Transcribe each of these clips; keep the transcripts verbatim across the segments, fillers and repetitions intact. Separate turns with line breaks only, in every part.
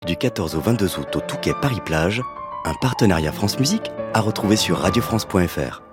Du quatorze au vingt-deux août au Touquet Paris-Plage, un partenariat France Musique à retrouver sur radio france point f r.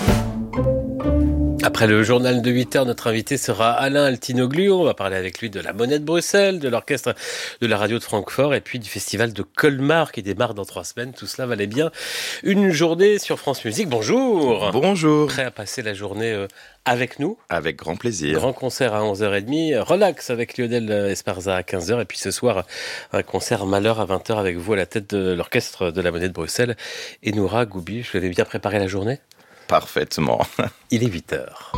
Après le journal de huit heures, notre invité sera Alain Altinoglu. On va parler avec lui de la Monnaie de Bruxelles, de l'orchestre de la radio de Francfort et puis du festival de Colmar qui démarre dans trois semaines. Tout cela valait bien une journée sur France Musique. Bonjour.
Bonjour.
Prêt à passer la journée avec nous?
Avec grand plaisir.
Grand concert à onze heures trente, relax avec Lionel Esparza à quinze heures et puis ce soir un concert Malheur à vingt heures avec vous à la tête de l'orchestre de la Monnaie de Bruxelles et Noura Goubi. Je vous avais bien préparé la journée?
Parfaitement.
Il est huit heures.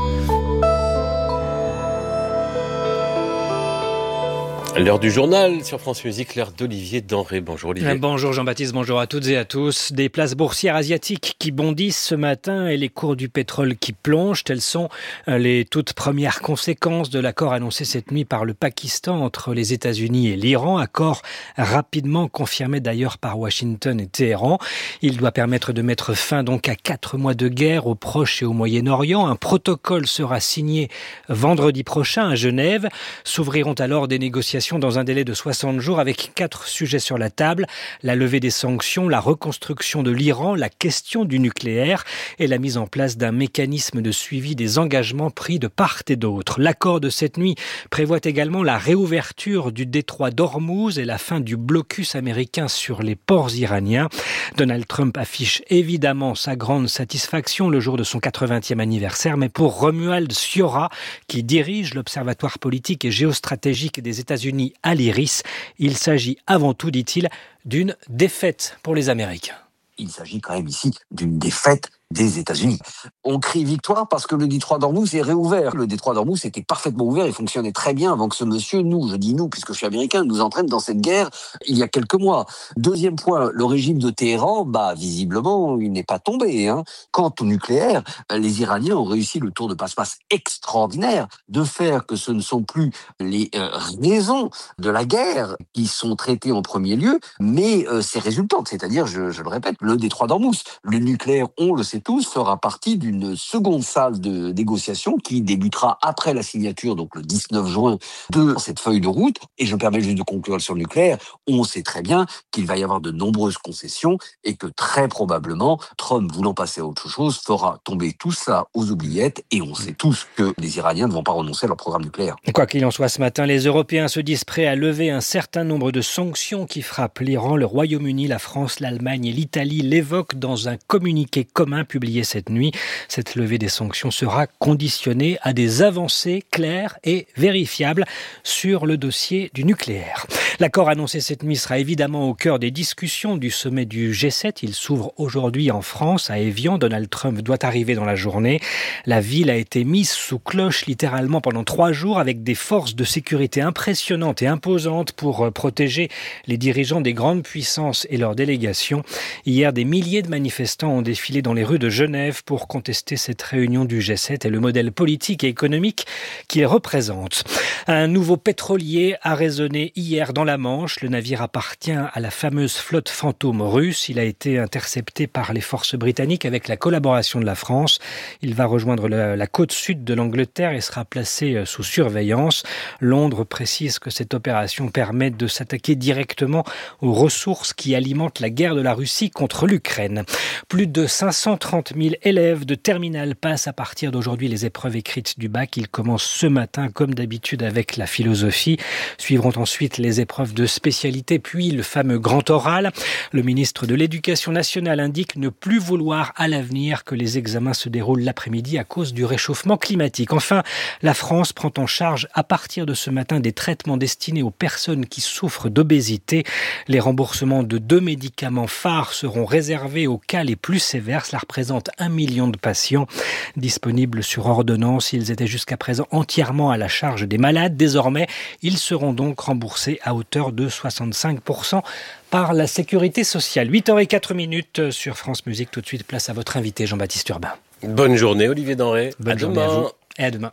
L'heure du journal sur France Musique, l'heure d'Olivier Denré. Bonjour Olivier.
Bonjour Jean-Baptiste, bonjour à toutes et à tous. Des places boursières asiatiques qui bondissent ce matin et les cours du pétrole qui plongent. Telles sont les toutes premières conséquences de l'accord annoncé cette nuit par le Pakistan entre les États-Unis et l'Iran. Accord rapidement confirmé d'ailleurs par Washington et Téhéran. Il doit permettre de mettre fin donc à quatre mois de guerre au Proche et au Moyen-Orient. Un protocole sera signé vendredi prochain à Genève. S'ouvriront alors des négociations dans un délai de soixante jours avec quatre sujets sur la table. La levée des sanctions, la reconstruction de l'Iran, la question du nucléaire et la mise en place d'un mécanisme de suivi des engagements pris de part et d'autre. L'accord de cette nuit prévoit également la réouverture du détroit d'Ormuz et la fin du blocus américain sur les ports iraniens. Donald Trump affiche évidemment sa grande satisfaction le jour de son quatre-vingtième anniversaire, mais pour Romuald Sciorra, qui dirige l'Observatoire politique et géostratégique des États-Unis à l'Iris, il s'agit avant tout, dit-il, d'une défaite pour les Américains.
Il s'agit quand même ici d'une défaite des États-Unis. On crie victoire parce que le détroit d'Ormuz est réouvert. Le détroit d'Ormuz était parfaitement ouvert et fonctionnait très bien avant que ce monsieur, nous, je dis nous, puisque je suis américain, nous entraîne dans cette guerre il y a quelques mois. Deuxième point, le régime de Téhéran, bah, visiblement, il n'est pas tombé, hein. Quant au nucléaire, les Iraniens ont réussi le tour de passe-passe extraordinaire de faire que ce ne sont plus les euh, raisons de la guerre qui sont traitées en premier lieu, mais euh, ses résultantes. C'est-à-dire, je, je le répète, le détroit d'Ormuz. Le nucléaire, on le sait tous, fera partie d'une seconde salle de négociation qui débutera après la signature, donc le dix-neuf juin, de cette feuille de route. Et je me permets juste de conclure sur le nucléaire. On sait très bien qu'il va y avoir de nombreuses concessions et que très probablement, Trump, voulant passer à autre chose, fera tomber tout ça aux oubliettes. Et on sait tous que les Iraniens ne vont pas renoncer à leur programme nucléaire.
Quoi qu'il en soit, ce matin, les Européens se disent prêts à lever un certain nombre de sanctions qui frappent l'Iran. Le Royaume-Uni, la France, l'Allemagne et l'Italie l'évoquent dans un communiqué commun publié cette nuit. Cette levée des sanctions sera conditionnée à des avancées claires et vérifiables sur le dossier du nucléaire. L'accord annoncé cette nuit sera évidemment au cœur des discussions du sommet du G sept. Il s'ouvre aujourd'hui en France, à Évian. Donald Trump doit arriver dans la journée. La ville a été mise sous cloche littéralement pendant trois jours avec des forces de sécurité impressionnantes et imposantes pour protéger les dirigeants des grandes puissances et leurs délégations. Hier, des milliers de manifestants ont défilé dans les rues de Genève pour contester cette réunion du G sept et le modèle politique et économique qu'il représente. Un nouveau pétrolier a résonné hier dans la Manche. Le navire appartient à la fameuse flotte fantôme russe. Il a été intercepté par les forces britanniques avec la collaboration de la France. Il va rejoindre la, la côte sud de l'Angleterre et sera placé sous surveillance. Londres précise que cette opération permet de s'attaquer directement aux ressources qui alimentent la guerre de la Russie contre l'Ukraine. Plus de cinq cent trente mille élèves de terminale passent à partir d'aujourd'hui les épreuves écrites du bac. Ils commencent ce matin, comme d'habitude, avec la philosophie. Suivront ensuite les épreuves de spécialité, puis le fameux grand oral. Le ministre de l'Éducation nationale indique ne plus vouloir à l'avenir que les examens se déroulent l'après-midi à cause du réchauffement climatique. Enfin, la France prend en charge à partir de ce matin des traitements destinés aux personnes qui souffrent d'obésité. Les remboursements de deux médicaments phares seront réservés aux cas les plus sévères. Cela représente un million de patients disponibles sur ordonnance. Ils étaient jusqu'à présent entièrement à la charge des malades. Désormais, ils seront donc remboursés à hauteur de soixante-cinq pour cent par la sécurité sociale. huit heures zéro quatre sur France Musique. Tout de suite, place à votre invité Jean-Baptiste Urbain.
Bonne journée Olivier Denré.
Bonne
à
journée
demain.
à vous et à demain.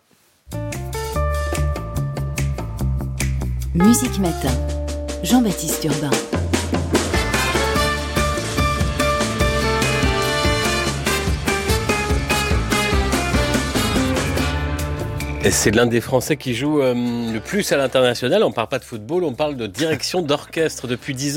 Musique Matin, Jean-Baptiste Urbain.
Et c'est l'un des Français qui joue euh, le plus à l'international. On ne parle pas de football, on parle de direction d'orchestre depuis dix ans.